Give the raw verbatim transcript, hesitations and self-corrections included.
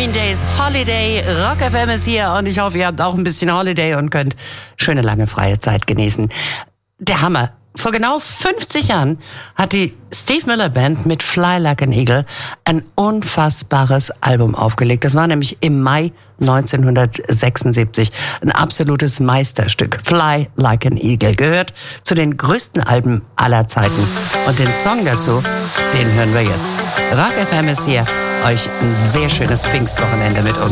Green Days Holiday. Rock F M ist hier und ich hoffe, ihr habt auch ein bisschen Holiday und könnt schöne lange freie Zeit genießen. Der Hammer. Vor genau fünfzig Jahren hat die Steve Miller Band mit Fly Like an Eagle ein unfassbares Album aufgelegt. Das war nämlich im Mai neunzehnhundertsechsundsiebzig ein absolutes Meisterstück. Fly Like an Eagle gehört zu den größten Alben aller Zeiten. Und den Song dazu, den hören wir jetzt. Rock F M ist hier, euch ein sehr schönes Pfingstwochenende mit uns.